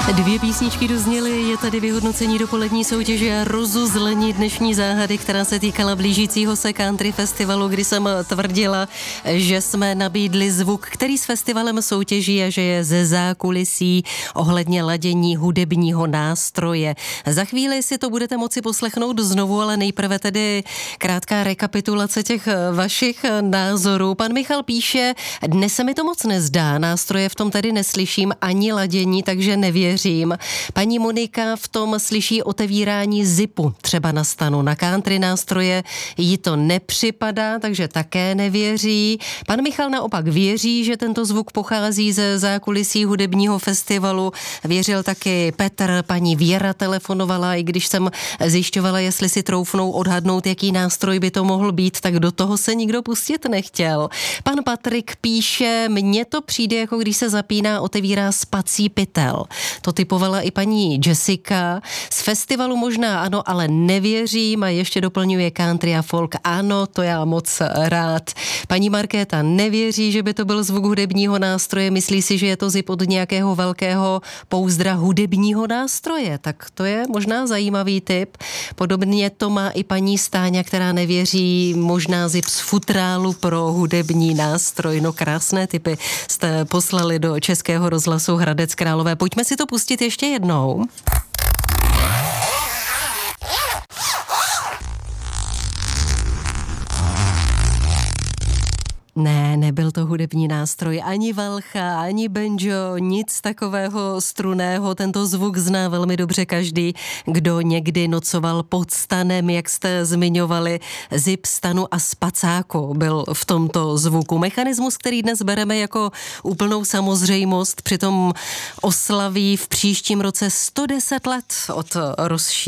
Dvě písničky dozněly, je tady vyhodnocení dopolední soutěže a rozuzlení dnešní záhady, která se týkala blížícího se country festivalu, kdy jsem tvrdila, že jsme nabídli zvuk, který s festivalem soutěží a že je ze zákulisí ohledně ladění hudebního nástroje. Za chvíli si to budete moci poslechnout znovu, ale nejprve tedy krátká rekapitulace těch vašich názorů. Pan Michal píše, dnes se mi to moc nezdá, nástroje v tom tedy neslyším ani ladění, takže nevěřím. Paní Monika v tom slyší otevírání zipu, třeba na stanu. Na country nástroje jí to nepřipadá, takže také nevěří. Pan Michal naopak věří, že tento zvuk pochází ze zákulisí hudebního festivalu. Věřil taky Petr, paní Věra telefonovala, i když jsem zjišťovala, jestli si troufnou odhadnout, jaký nástroj by to mohl být, tak do toho se nikdo pustit nechtěl. Pan Patrik píše, mně to přijde, jako když se zapíná, otevírá spací pytel. To typovala i paní Jessica. Z festivalu možná ano, ale nevěřím a ještě doplňuje country a folk. Ano, to já moc rád. Paní Markéta nevěří, že by to byl zvuk hudebního nástroje. Myslí si, že je to zip od nějakého velkého pouzdra hudebního nástroje. Tak to je možná zajímavý tip. Podobně to má i paní Stáňa, která nevěří, možná zip z futrálu pro hudební nástroj. No krásné tipy jste poslali do Českého rozhlasu Hradec Králové. Pojďme si to pustit ještě jednou. Ne, nebyl to hudební nástroj, ani valcha, ani banjo, nic takového strunného. Tento zvuk zná velmi dobře každý, kdo někdy nocoval pod stanem, jak jste zmiňovali. Zip stanu a spacáku byl v tomto zvuku. Mechanismus, který dnes bereme jako úplnou samozřejmost, přitom oslaví v příštím roce 110 let od rozšíření